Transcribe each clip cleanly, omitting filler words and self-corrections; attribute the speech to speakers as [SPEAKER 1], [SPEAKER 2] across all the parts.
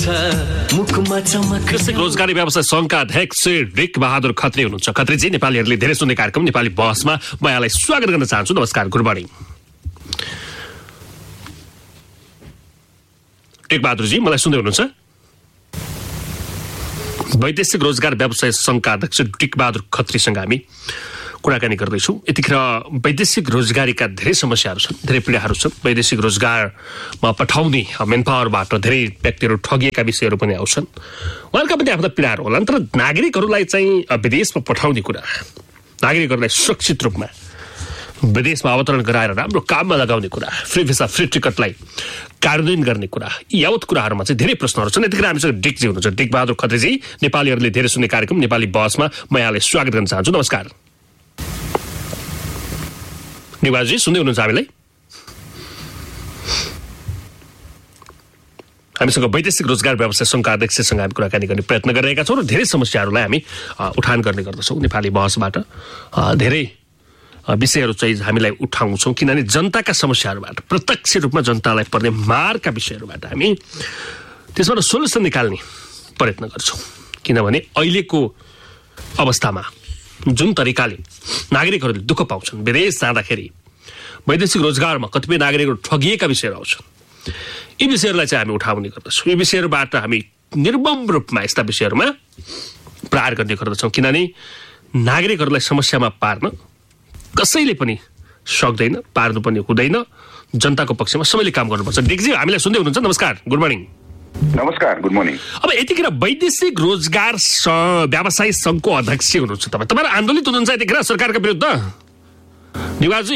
[SPEAKER 1] मुखमा चमक।
[SPEAKER 2] रोजगारी व्यवसाय संघका अध्यक्ष रिक बहादुर खत्री हुनुहुन्छ। खत्रीजी, नेपालीहरूले धेरै सुन्ने कार्यक्रम नेपाली बहसमा म यहाँलाई स्वागत गर्न चाहन्छु। नमस्कार, गुड मर्निङ। रिक बहादुरजी, मलाई सुन्दै हुनुहुन्छ? वैदेशिक रोजगार व्यवसाय संघका अध्यक्ष रिक बहादुर खत्रीसँग हामी कुराकानी गर्दैछौँ। यतिखेर वैदेशिक रोजगारीका धेरै समस्याहरू छन्, धेरै पीडाहरू छन्। वैदेशिक रोजगारमा पठाउने मेन पावरबाट धेरै व्यक्तिहरू ठगिएका विषयहरू पनि आउँछन्। उहाँहरूका पनि आफ्ना पीडाहरू होला। तर नागरिकहरूलाई चाहिँ विदेशमा पठाउने कुरा, नागरिकहरूलाई सुरक्षित रूपमा विदेशमा अवतरण गराएर राम्रो काममा लगाउने कुरा, फ्री भिसा फ्री टिकटलाई कार्यान्वयन गर्ने कुरा, यावत कुराहरूमा चाहिँ धेरै प्रश्नहरू छन्। यतिखेर हामीसँग डिकजी हुनुहुन्छ। डिक बहादुर खत्रीजी, नेपालीहरूले धेरै सुन्ने कार्यक्रम नेपाली बहसमा म यहाँलाई स्वागत गर्न चाहन्छु। नमस्कार। निवाजी, सुन्दै हुनुहुन्छ हामीलाई? हामीसँग वैदेशिक रोजगार व्यवसाय संघका अध्यक्षसँग हामी कुराकानी गर्ने प्रयत्न गरिरहेका छौँ र धेरै समस्याहरूलाई हामी उठान गर्ने गर्दछौँ। नेपाली बहसबाट धेरै विषयहरू चाहिँ हामीलाई उठाउँछौँ, किनभने जनताका समस्याहरूबाट, प्रत्यक्ष रूपमा जनतालाई पर्ने मारका विषयहरूबाट हामी त्यसबाट सोल्युसन निकाल्ने प्रयत्न गर्छौँ। किनभने अहिलेको अवस्थामा जुन तरिकाले नागरिकहरूले दुःख पाउँछन्, विदेश जाँदाखेरि वैदेशिक रोजगारमा कतिपय नागरिकहरू ठगिएका विषयहरू आउँछन्, यी विषयहरूलाई चाहिँ हामी उठाउने गर्दछौँ। यी विषयहरूबाट हामी निर्मम रूपमा यस्ता विषयहरूमा प्रहार गर्ने गर्दछौँ। किनभने नागरिकहरूलाई समस्यामा पार्न कसैले पनि सक्दैन, पार्नु पनि हुँदैन। जनताको पक्षमा सबैले काम गर्नुपर्छ। डिकजी, हामीलाई सुन्दै हुनुहुन्छ? नमस्कार, गुड मर्निङ।
[SPEAKER 3] नमस्कार, गुड मर्निङ।
[SPEAKER 2] अब यतिखेर वैदेशिक रोजगार व्यवसाय संघको अध्यक्ष हुनुहुन्छ तपाईँ। तपाईँ आन्दोलित हुनुहुन्छ यतिखेर सरकारका विरुद्ध? निवाजी,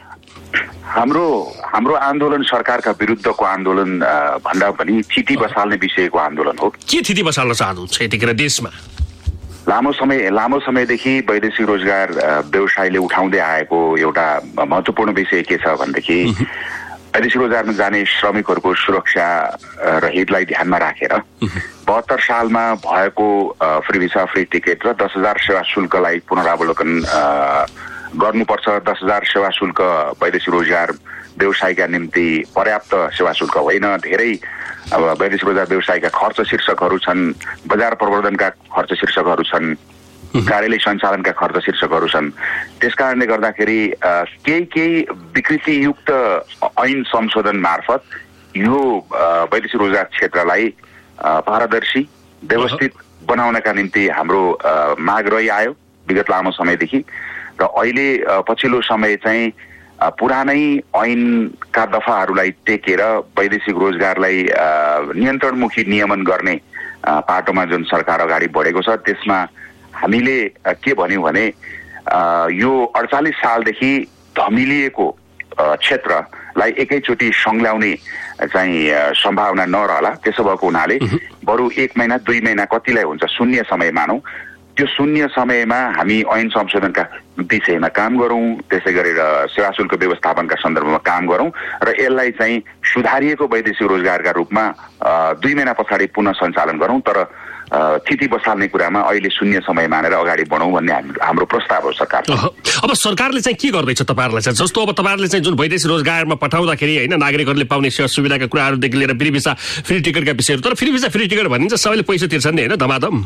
[SPEAKER 3] हाम्रो आन्दोलन सरकारका विरुद्धको आन्दोलन भन्दा पनि थिति बसाल्ने विषयको आन्दोलन हो।
[SPEAKER 2] के थिति बसाल्न चाहनुहुन्छ यतिखेर देशमा?
[SPEAKER 3] लामो समयदेखि वैदेशिक रोजगार व्यवसायले उठाउँदै आएको एउटा महत्त्वपूर्ण विषय के छ भनेदेखि वैदेशिक रोजगारमा जाने श्रमिकहरूको सुरक्षा र हितलाई ध्यानमा राखेर 72 सालमा भएको फ्री भिसा फ्री टिकट र 10,000 सेवा शुल्कलाई पुनरावलोकन गर्नुपर्छ। 10,000 सेवा शुल्क वैदेशिक रोजगार व्यवसायका निम्ति पर्याप्त सेवा शुल्क होइन। धेरै वैदेशिक रोजगार व्यवसायका खर्च शीर्षकहरू छन्, बजार प्रवर्धनका खर्च शीर्षकहरू छन्, कार्यालय सञ्चालनका खर्च शीर्षकहरू छन्। त्यसकारणले गर्दाखेरि केही विकृतियुक्त ऐन संशोधन मार्फत यो वैदेशिक रोजगार क्षेत्रलाई पारदर्शी व्यवस्थित बनाउनका निम्ति हाम्रो माग रहिआयो विगत लामो समयदेखि। र अहिले पछिल्लो समय चाहिँ पुरानै ऐनका दफाहरूलाई टेकेर वैदेशिक रोजगारलाई नियन्त्रणमुखी नियमन गर्ने पाटोमा जुन सरकार अगाडि बढेको छ, त्यसमा हामीले के भन्यौँ भने यो 48 सालदेखि धमिलिएको क्षेत्रलाई एकैचोटि सङ्ग्ल्याउने चाहिँ सम्भावना नरहला। त्यसो भएको हुनाले बरु 1 महिना 2 महिना कतिलाई हुन्छ शून्य समय मानौँ, त्यो शून्य समयमा हामी ऐन संशोधनका विषयमा काम गरौँ, त्यसै गरेर सेवा शुल्क व्यवस्थापनका सन्दर्भमा काम गरौँ र यसलाई चाहिँ सुधारिएको वैदेशिक रोजगारका रूपमा 2 महिना पछाडि पुनः सञ्चालन गरौँ। तर थिति बसाल्ने कुरामा अहिले शून्य समय मानेर अगाडि बढौँ भन्ने हाम्रो प्रस्ताव हो सरकार।
[SPEAKER 2] अब सरकारले चाहिँ के गर्दैछ तपाईँहरूलाई चाहिँ? जस्तो अब तपाईँहरूले चाहिँ जुन वैदेशिक रोजगारमा पठाउँदाखेरि होइन नागरिकहरूले पाउने सेवा सुविधाका कुराहरूदेखि लिएर फ्री भिसा फ्री टिकटका विषयहरू, तर फ्री भिसा फ्री टिकट भनिन्छ सबैले पैसा तिर्छन् नि होइन धमाधम।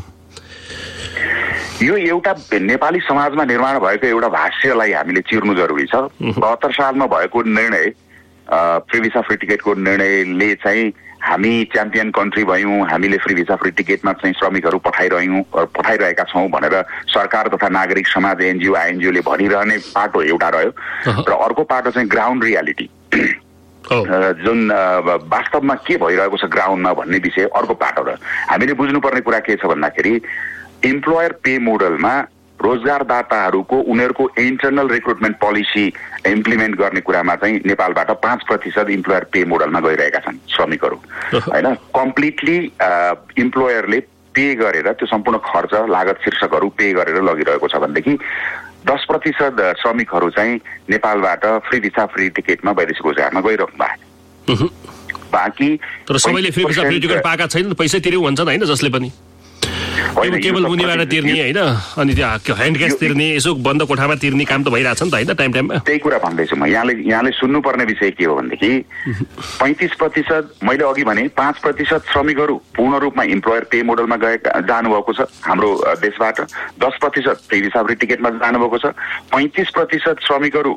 [SPEAKER 3] यो एउटा नेपाली समाजमा निर्माण भएको एउटा भाष्यलाई हामीले चिर्नु जरुरी छ। 72 सालमा भएको निर्णय, फ्री भिसा फ्री टिकटको निर्णयले चाहिँ हामी च्याम्पियन कन्ट्री भयौँ, हामीले फ्री भिसा फ्री टिकटमा चाहिँ श्रमिकहरू पठाइरहेका छौँ भनेर सरकार तथा नागरिक समाज एनजिओ आइएनजिओले भनिरहने पाटो एउटा रह्यो र अर्को पाटो चाहिँ ग्राउन्ड रियालिटी जुन वास्तवमा के भइरहेको छ ग्राउन्डमा भन्ने विषय अर्को पाटो रह्यो। हामीले बुझ्नुपर्ने कुरा के छ भन्दाखेरि इम्प्लोयर पे मोडलमा रोजगारदाताहरूको उनीहरूको इन्टरनल रिक्रुटमेन्ट पोलिसी इम्प्लिमेन्ट गर्ने कुरामा चाहिँ नेपालबाट 5% इम्प्लोयर पे मोडलमा गइरहेका छन् श्रमिकहरू होइन। कम्प्लिटली इम्प्लोयरले पे गरेर त्यो सम्पूर्ण खर्च लागत शीर्षकहरू पे गरेर लगिरहेको छ भनेदेखि 10% श्रमिकहरू चाहिँ नेपालबाट फ्री भिसा फ्री टिकटमा वैदेशिक रोजगारमा गइरहनु भएको। बाँकी
[SPEAKER 2] तर सबैले फ्री भिसा फ्री टिकट पाएका छैनन्, पैसा तिर्यौ भन्छन् होइन जसले पनि। केवल मुनिबाट तिर्ने होइन, अनि त्यो ह्यान्ड क्यास तिर्ने, यसो बन्द कोठामा तिर्ने काम त भइरहेछ नि त होइन टाइम टाइममा।
[SPEAKER 3] त्यही कुरा भन्दैछु म। यहाँले सुन्नुपर्ने विषय के हो भनेदेखि 35%, मैले अघि भने 5% श्रमिकहरू पूर्ण रूपमा इम्प्लोयर पे मोडलमा जानुभएको छ हाम्रो देशबाट, 10% त्यही हिसाबले टिकटमा जानुभएको छ। 35% श्रमिकहरू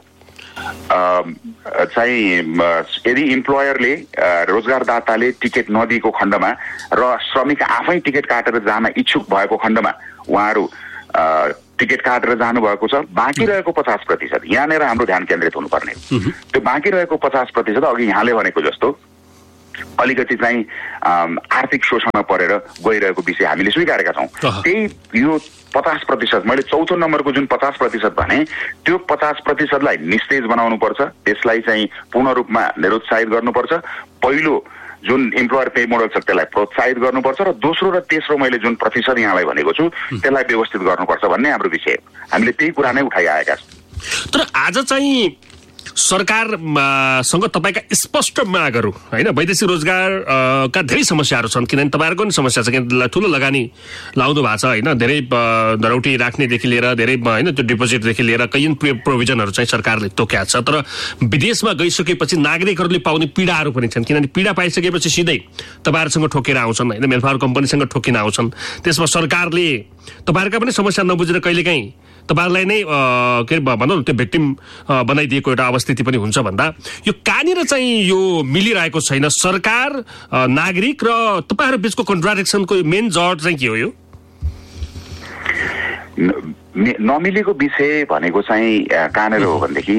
[SPEAKER 3] चाहिँ यदि इम्प्लोयरले रोजगारदाताले टिकट नदिएको खण्डमा र श्रमिक आफै टिकट काटेर जान इच्छुक भएको खण्डमा उहाँहरू टिकट काटेर जानुभएको छ। बाँकी रहेको 50%, यहाँनिर हाम्रो ध्यान केन्द्रित हुनुपर्ने। त्यो बाँकी रहेको 50% अघि यहाँले भनेको जस्तो अलिकति चाहिँ आर्थिक शोषणमा परेर गइरहेको विषय हामीले स्वीकारेका छौँ। त्यही यो 50%, मैले चौथो नम्बरको जुन 50% भने त्यो 50%लाई निस्तेज बनाउनु पर्छ, त्यसलाई चाहिँ पूर्ण रूपमा निरुत्साहित गर्नुपर्छ। पहिलो जुन इम्प्लोयर पे मोडल छ त्यसलाई प्रोत्साहित गर्नुपर्छ र दोस्रो र तेस्रो मैले जुन प्रतिशत यहाँलाई भनेको छु त्यसलाई व्यवस्थित गर्नुपर्छ भन्ने हाम्रो विषय। हामीले त्यही कुरा नै उठाइआएका छौँ।
[SPEAKER 2] तर आज चाहिँ सरकारसँग तपाईँका स्पष्ट मागहरू होइन, वैदेशिक रोजगारका धेरै समस्याहरू छन्, किनभने तपाईँहरूको पनि समस्या छ, किन ठुलो लगानी लाउनु भएको छ होइन, धेरै धरौटी राख्नेदेखि लिएर धेरै होइन त्यो डिपोजिटदेखि लिएर कैयन प्रोभिजनहरू चाहिँ सरकारले तोक्या छ। तर विदेशमा गइसकेपछि नागरिकहरूले पाउने पीडाहरू पनि छन्, किनभने पीडा पाइसकेपछि सिधै तपाईँहरूसँग ठोकेर आउँछन् होइन, मेलफावर कम्पनीसँग ठोकिन आउँछन्। त्यसमा सरकारले तपाईँहरूका पनि समस्या नबुझेर कहिलेकाहीँ तपाईँहरूलाई नै के भनौँ न त्यो भिक्टिम बनाइदिएको एउटा अवस्थिति पनि हुन्छ भन्दा यो कहाँनिर चाहिँ यो मिलिरहेको छैन? सरकार, नागरिक र तपाईँहरू बिचको कन्ट्राडिक्सनको मेन जड चाहिँ के हो? यो
[SPEAKER 3] नमिलेको विषय भनेको चाहिँ कहाँनिर हो भनेदेखि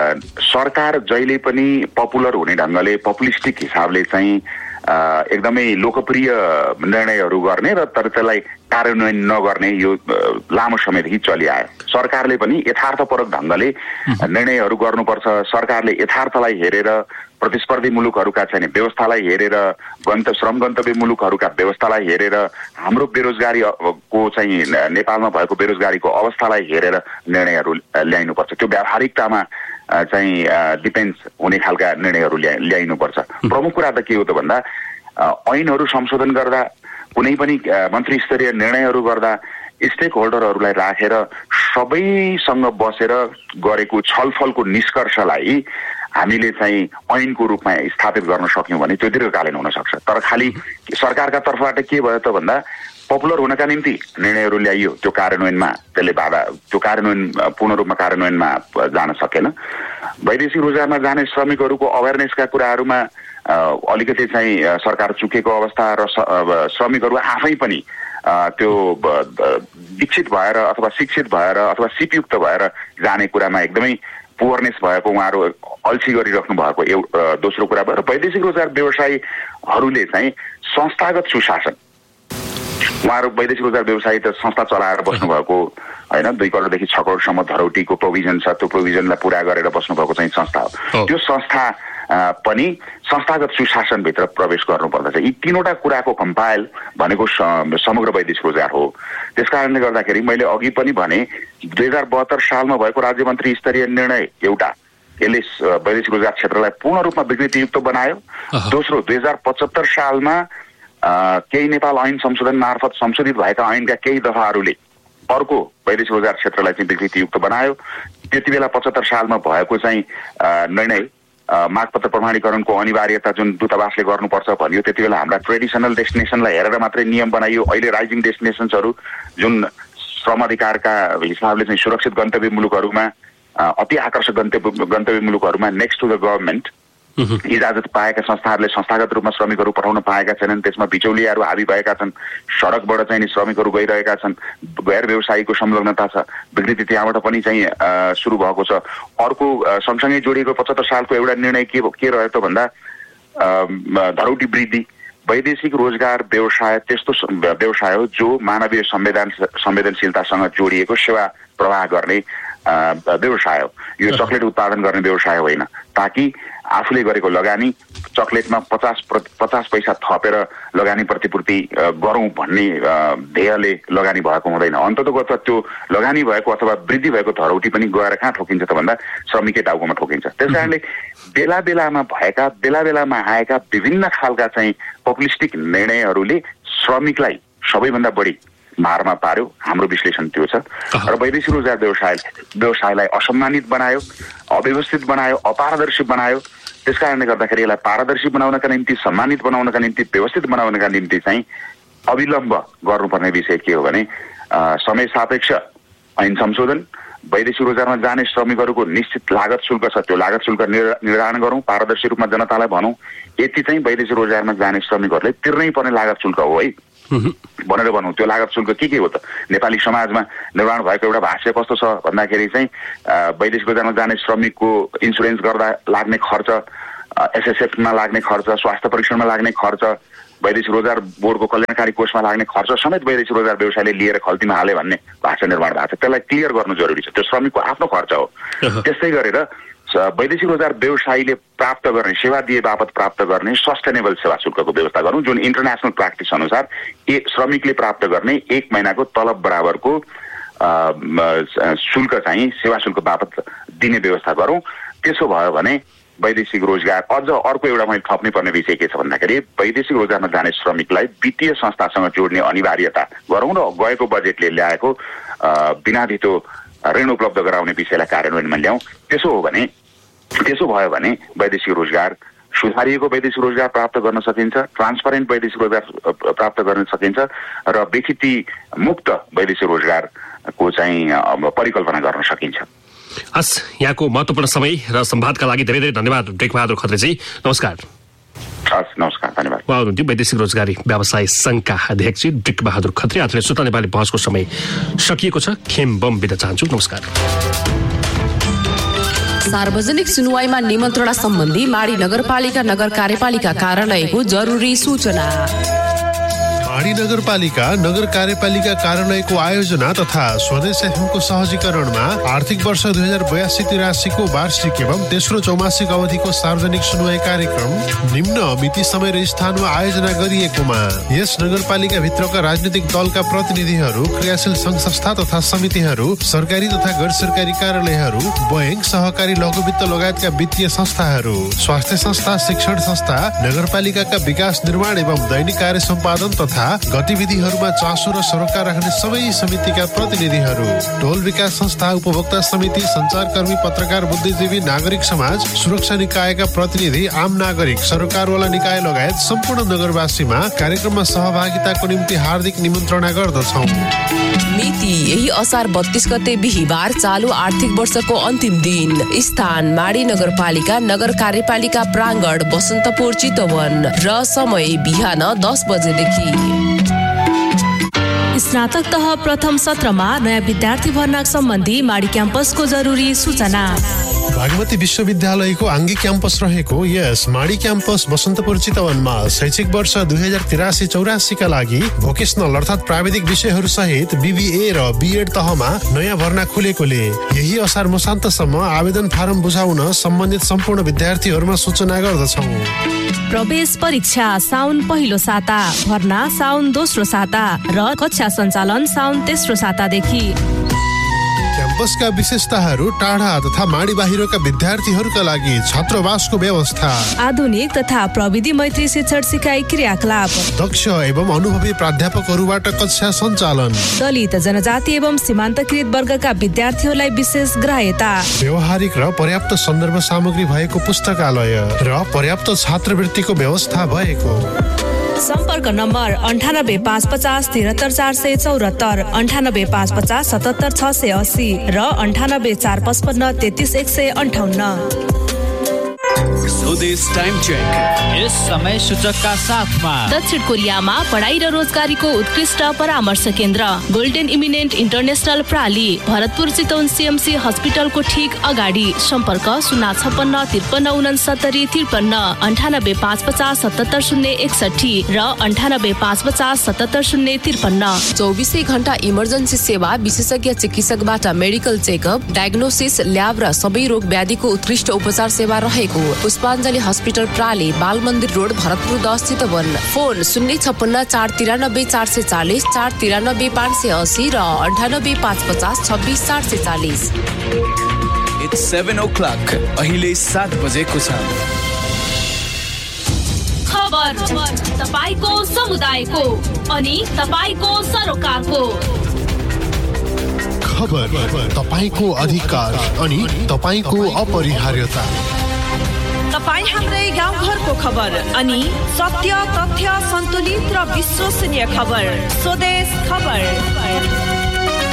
[SPEAKER 3] सरकार जहिले पनि पपुलर हुने ढङ्गले पपुलिस्टिक हिसाबले चाहिँ एकदमै लोकप्रिय निर्णयहरू गर्ने र तर त्यसलाई कार्यान्वयन नगर्ने यो लामो समयदेखि चलिआयो। सरकारले पनि यथार्थपरक ढङ्गले निर्णयहरू गर्नुपर्छ। सरकारले यथार्थलाई हेरेर, प्रतिस्पर्धी मुलुकहरूका चाहिँ व्यवस्थालाई हेरेर, श्रम गन्तव्य मुलुकहरूका व्यवस्थालाई हेरेर, हाम्रो बेरोजगारीको चाहिँ नेपालमा भएको बेरोजगारीको अवस्थालाई हेरेर निर्णयहरू ल्याइनुपर्छ। त्यो व्यावहारिकतामा चाहिँ डिपेन्स हुने खालका निर्णयहरू ल्याइनुपर्छ। प्रमुख कुरा त के हो त भन्दा ऐनहरू संशोधन गर्दा, कुनै पनि मन्त्री स्तरीय निर्णयहरू गर्दा स्टेक होल्डरहरूलाई राखेर सबैसँग बसेर गरेको छलफलको निष्कर्षलाई हामीले चाहिँ ऐनको रूपमा स्थापित गर्न सक्यौँ भने त्यो दीर्घकालीन हुन सक्छ। तर खालि सरकारका तर्फबाट के भयो त भन्दा पपुलर हुनका निम्ति निर्णयहरू ल्याइयो, त्यो कार्यान्वयनमा त्यसले बाधा, त्यो कार्यान्वयन पूर्ण रूपमा कार्यान्वयनमा जान सकेन। वैदेशिक रोजगारमा जाने श्रमिकहरूको अवेरनेसका कुराहरूमा अलिकति चाहिँ सरकार चुकेको अवस्था र श्रमिकहरू आफै पनि त्यो दीक्षित भएर अथवा शिक्षित भएर अथवा सिपयुक्त भएर जाने कुरामा एकदमै पुवरनेस भएको, उहाँहरू अल्छी गरिराख्नु भएको दोस्रो कुरा भयो। र वैदेशिक रोजगार व्यवसायीहरूले चाहिँ संस्थागत सुशासन, उहाँहरू वैदेशिक रोजगार व्यवसायी त संस्था चलाएर बस्नुभएको होइन, 2 करोडदेखि 6 करोडसम्म धरौटीको प्रोभिजन छ, त्यो प्रोभिजनलाई पुरा गरेर बस्नुभएको चाहिँ संस्था हो। त्यो संस्था पनि संस्थागत सुशासनभित्र प्रवेश गर्नुपर्दछ। यी तीनवटा कुराको कम्पाइल भनेको समग्र वैदेशिक रोजगार हो। त्यस कारणले गर्दाखेरि मैले अघि पनि भने 2072 सालमा भएको राज्य मन्त्री स्तरीय निर्णय एउटा, यसले वैदेशिक रोजगार क्षेत्रलाई पूर्ण रूपमा विकृतियुक्त बनायो। दोस्रो 2075 सालमा केही नेपाल ऐन संशोधन मार्फत संशोधित भएका ऐनका केही दफाहरूले अर्को वैदेशिक रोजगार क्षेत्रलाई चाहिँ विकृतियुक्त बनायो। त्यति बेला 75 सालमा भएको चाहिँ निर्णय मागपत्र प्रमाणीकरणको अनिवार्यता जुन दूतावासले गर्नुपर्छ भनियो, त्यति बेला हाम्रा ट्रेडिसनल डेस्टिनेसनलाई हेरेर मात्रै नियम बनाइयो। अहिले राइजिङ डेस्टिनेसन्सहरू जुन श्रम अधिकारका हिसाबले चाहिँ सुरक्षित गन्तव्य मुलुकहरूमा, अति आकर्षक गन्तव्य मुलुकहरूमा नेक्स्ट टु द गभर्मेन्ट इजाजत पाएका संस्थाहरूले संस्थागत रूपमा श्रमिकहरू पठाउन पाएका छैनन्। त्यसमा बिचौलियाहरू हाबी भएका छन्। सडकबाट चाहिँ श्रमिकहरू गइरहेका छन्। गैर व्यवसायीको संलग्नता छ। विकृति त्यहाँबाट पनि चाहिँ सुरु भएको छ। अर्को सँगसँगै जोडिएको 75 सालको एउटा निर्णय के रह्यो त भन्दा धरौटी वृद्धि। वैदेशिक रोजगार व्यवसाय त्यस्तो व्यवसाय हो जो मानवीय संवेदनशीलतासँग जोडिएको सेवा प्रवाह गर्ने व्यवसाय हो। यो चकलेट उत्पादन गर्ने व्यवसाय होइन, ताकि आफूले गरेको लगानी चकलेटमा 50 पैसा थपेर लगानी प्रतिपूर्ति गरौँ भन्ने ध्येयले लगानी भएको हुँदैन। अन्ततः त्यो लगानी भएको अथवा वृद्धि भएको धरौटी पनि गएर कहाँ ठोकिन्छ त भन्दा श्रमिकै टाउकोमा ठोकिन्छ। त्यस कारणले बेला बेलामा आएका विभिन्न खालका चाहिँ पपुलिस्टिक निर्णयहरूले श्रमिकलाई सबैभन्दा बढी मारमा पार्यो, हाम्रो विश्लेषण त्यो छ। र वैदेशिक रोजगार व्यवसायलाई असम्मानित बनायो, अव्यवस्थित बनायो, अपारदर्शी बनायो। त्यस कारणले गर्दाखेरि यसलाई पारदर्शी बनाउनका निम्ति, सम्मानित बनाउनका निम्ति, व्यवस्थित बनाउनका निम्ति चाहिँ अविलम्ब गर्नुपर्ने विषय के हो भने समय सापेक्ष ऐन संशोधन, वैदेशिक रोजगारमा जाने श्रमिकहरूको निश्चित लागत शुल्क छ, त्यो लागत शुल्क निर्धारण गरौँ, पारदर्शी रूपमा जनतालाई भनौँ यति चाहिँ वैदेशिक रोजगारमा जाने श्रमिकहरूले तिर्नै पर्ने लागत शुल्क हो है भनेर भनौँ। त्यो लागत शुल्क के हो त? नेपाली समाजमा निर्माण भएको एउटा भाष्य कस्तो छ भन्दाखेरि चाहिँ वैदेशिक रोजगारमा जाने श्रमिकको इन्सुरेन्स गर्दा लाग्ने खर्च, एसएसएफमा लाग्ने खर्च, स्वास्थ्य परीक्षणमा लाग्ने खर्च, वैदेशिक रोजगार बोर्डको कल्याणकारी कोषमा लाग्ने खर्च समेत वैदेशिक रोजगार व्यवसायले लिएर खल्तीमा हाले भन्ने भाष्य निर्माण भएको छ। त्यसलाई क्लियर गर्नु जरुरी छ, त्यो श्रमिकको आफ्नो खर्च हो। त्यस्तै गरेर वैदेशिक रोजगार व्यवसायीले प्राप्त गर्ने, सेवा दिए बापत प्राप्त गर्ने सस्टेनेबल सेवा शुल्कको व्यवस्था गरौँ, जुन इन्टरनेसनल प्र्याक्टिस अनुसार श्रमिकले प्राप्त गर्ने 1 महिनाको तलब बराबरको शुल्क चाहिँ सेवा शुल्क बापत दिने व्यवस्था गरौँ। त्यसो भयो भने वैदेशिक रोजगार अझ अर्को एउटा मैले थप्नै पर्ने विषय के छ भन्दाखेरि वैदेशिक रोजगारमा जाने श्रमिकलाई वित्तीय संस्थासँग जोड्ने अनिवार्यता गरौँ र गएको बजेटले ल्याएको बिना धितो ऋण उपलब्ध गराउने विषयलाई कार्यान्वयनमा ल्याउँ। त्यसो भयो भने वैदेशिक रोजगार सुधारिएको वैदेशिक रोजगार प्राप्त गर्न सकिन्छ, ट्रान्सपरेन्ट वैदेशिक रोजगार प्राप्त गर्न सकिन्छ र बेखिती मुक्त वैदेशिक रोजगारको चाहिँ परिकल्पना गर्न सकिन्छ।
[SPEAKER 2] हस्, यहाँको महत्त्वपूर्ण समय र संवादका लागि धेरै धेरै धन्यवाद टेकबहादुर खत्रीजी। नमस्कार।
[SPEAKER 3] हस्, नमस्कार, धन्यवाद।
[SPEAKER 2] उहाँ हुनुहुन्थ्यो वैदेशिक रोजगारी व्यवसाय संघका अध्यक्ष टेकबहादुर खत्री। आजले श्रोता नेपाली बहसको समय सकिएको छ। खेम बम बिदा चाहन्छु। नमस्कार।
[SPEAKER 1] सार्वजनिक सुनवाईमा निमन्त्रणा सम्बन्धी माडी नगरपालिका नगर कार्यपालिका कार्यालयको जरुरी सूचना।
[SPEAKER 4] माडी नगरपालिका नगर कार्यपालिका कार्यालयको आयोजना तथा स्वदेश एफएमको सहजीकरणमा आर्थिक वर्ष 2082-83 को वार्षिक एवं तेस्रो चौमासिक अवधिको सार्वजनिक सुनवाई कार्यक्रम निम्न मिति समय र स्थानमा आयोजना गरिएकोमा यस नगरपालिका भित्रका राजनीतिक दलका प्रतिनिधिहरू, क्रियाशील संघ संस्था तथा समितिहरू, सरकारी तथा गैर सरकारी कार्यालयहरू, बैंक, सहकारी लघु वित्त लगायतका वित्तीय संस्थाहरू, स्वास्थ्य संस्था, शिक्षण संस्था, नगरपालिकाका विकास निर्माण एवं दैनिक कार्य सम्पादन तथा गतिविधिहरूमा चासो र सरोकार राख्ने सबै समितिका प्रतिनिधिहरू, टोल विकास संस्था, उपभोक्ता समिति, सञ्चारकर्मी, पत्रकार, बुद्धिजीवी, नागरिक समाज, सुरक्षा निकायका प्रतिनिधि, आम नागरिक, सरोकारवाला निकाय लगायत सम्पूर्ण नगरवासीमा कार्यक्रममा सहभागिताको निम्ति हार्दिक निमन्त्रणा गर्दछौँ।
[SPEAKER 1] मिति यही असार 32 गते बिहीबार चालु आर्थिक वर्षको अन्तिम दिन। स्थान माडी नगरपालिका नगर कार्यपालिका प्राङ्गण बसन्तपुर चितवन र समय बिहान 10 बजेदेखि।
[SPEAKER 5] स्नातक तह प्रथम सत्रमा नयाँ विद्यार्थी भर्ना सम्बन्धी माडी क्याम्पसको जरुरी सूचना।
[SPEAKER 4] भागमती विश्वविद्यालयको आङ्गी क्याम्पस रहेको यस माडी क्याम्पस बसन्तपुर चितवनमा शैक्षिक वर्ष 2083-84 का लागि भोकेसनल अर्थात् प्राविधिक विषयहरू सहित बीबीए र बीएड तहमा नयाँ भर्ना खुलेकोले यही असार मसान्तसम्म आवेदन फारम बुझाउन सम्बन्धित सम्पूर्ण विद्यार्थीहरूमा सूचना गर्दछौँ।
[SPEAKER 5] प्रवेश परीक्षा साउन पहिलो साता, भर्ना साउन दोस्रो साता र कक्षा सञ्चालन साउन तेस्रो सातादेखि।
[SPEAKER 4] क्याम्पसका विशेषताहरू टाढा तथा माडी बाहिरका विद्यार्थीहरूका लागि छात्रावासको व्यवस्था,
[SPEAKER 5] आधुनिक तथा प्रविधि मैत्री शिक्षण सिकाइ क्रियाकलाप,
[SPEAKER 4] दक्ष एवं अनुभवी प्राध्यापकहरूबाट कक्षा सञ्चालन,
[SPEAKER 5] दलित, जनजाति एवं सीमान्तकृत वर्गका विद्यार्थीहरूलाई विशेष ग्राह्यता,
[SPEAKER 4] व्यवहारिक र पर्याप्त सन्दर्भ सामग्री भएको पुस्तकालय र पर्याप्त छात्रवृत्तिको व्यवस्था भएको।
[SPEAKER 5] सम्पर्क नम्बर 98 550 73 474, 98 550 77 680 र 98 455 33 158।
[SPEAKER 6] स्वदेश टाइम चेक यस समय सूचकका साथमा
[SPEAKER 5] दक्षिण कोरियामा पढाइ र रोजगारीको उत्कृष्ट परामर्श केन्द्र golden eminent international प्राली, Bharatpur Chitwan CMC हस्पिटलको ठीक अगाडि। सम्पर्क 056 53 69 53, 98 550 77 061 र 98 550 77 053।
[SPEAKER 1] 24 घण्टा इमर्जेन्सी सेवा, विशेषज्ञ चिकित्सकबाट मेडिकल चेकअप, डायग्नोसिस, ल्याब र सबै रोग व्याधिको उत्कृष्ट उपचार सेवा रहेको पुष्पाञ्जली हस्पिटल प्राली, बाल मन्दिर रोड, भरतपुर 10 चितवन। फोन 056 493 440, 493 580 र 98 550 26 440।
[SPEAKER 6] It's 7 o'clock. अहिले 7 बजेको छ।
[SPEAKER 5] खबर खबर तपाईको समुदायको अनि तपाईको सरोकारको
[SPEAKER 4] खबर तपाईको अधिकार अनि तपाईको अपरिहार्यता।
[SPEAKER 7] तपाईँ हाम्रै गाउँघरको खबर अनि सत्य तथ्य सन्तुलित र विश्वसनीय खबर। स्वदेश खबर।